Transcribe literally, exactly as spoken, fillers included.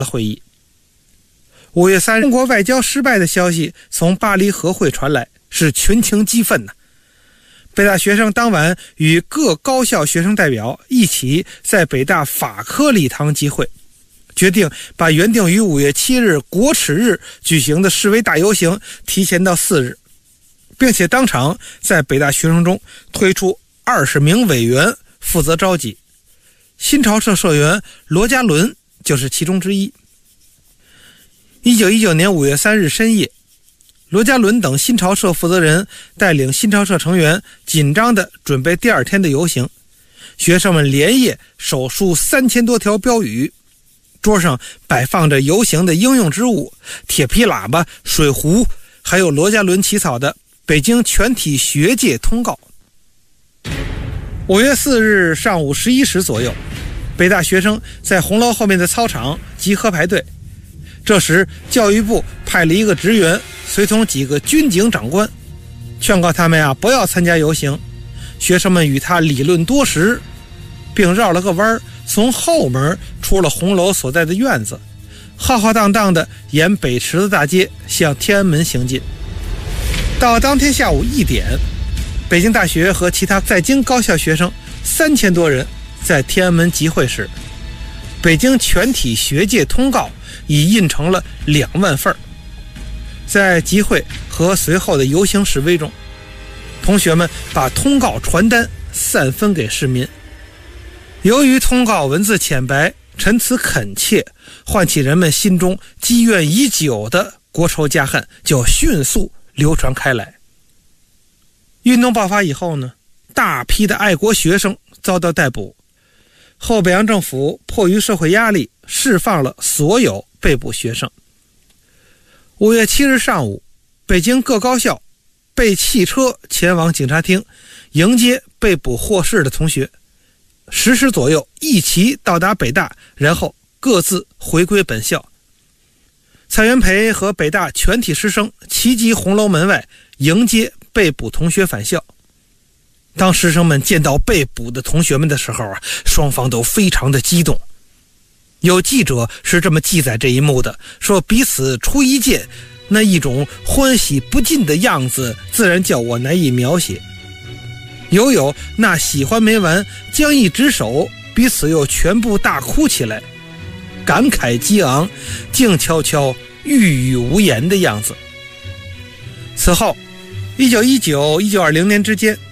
会议。五月三日，中国外交失败的消息从巴黎和会传来，是群情激愤呐。北大学生当晚与各高校学生代表一起在北大法科礼堂集会，决定把原定于五月七日国耻日举行的示威大游行提前到四日，并且当场在北大学生中推出二十名委员负责召集，新潮社社员罗家伦就是其中之一。一九一九年五月三日深夜，罗家伦等新潮社负责人带领新潮社成员紧张地准备第二天的游行，学生们连夜手书三千多条标语，桌上摆放着游行的应用之物，铁皮喇叭、水壶，还有罗家伦起草的北京全体学界通告。五月四日上午十一时左右，北大学生在红楼后面的操场集合排队。这时教育部派了一个职员随同几个军警长官，劝告他们啊不要参加游行。学生们与他理论多时，并绕了个弯，从后门出了红楼所在的院子，浩浩荡荡地沿北池子大街向天安门行进。到当天下午一点，北京大学和其他在京高校学生三千多人在天安门集会时，北京全体学界通告已印成了两万份。在集会和随后的游行示威中，同学们把通告传单散分给市民。由于通告文字浅白，陈词恳切，唤起人们心中积怨已久的国仇家恨，就迅速流传开来。运动爆发以后呢，大批的爱国学生遭到逮捕，后北洋政府迫于社会压力，释放了所有被捕学生。五月七日上午，北京各高校备汽车前往警察厅迎接被捕获释的同学，十时左右一齐到达北大，然后各自回归本校。蔡元培和北大全体师生齐集红楼门外迎接被捕同学返校。当师生们见到被捕的同学们的时候啊，双方都非常的激动。有记者是这么记载这一幕的，说彼此初一见，那一种欢喜不尽的样子，自然叫我难以描写。犹有那喜欢没完，将一只手，彼此又全部大哭起来，感慨激昂，静悄悄，欲语无言的样子。此后一九一九、一九二零年之间，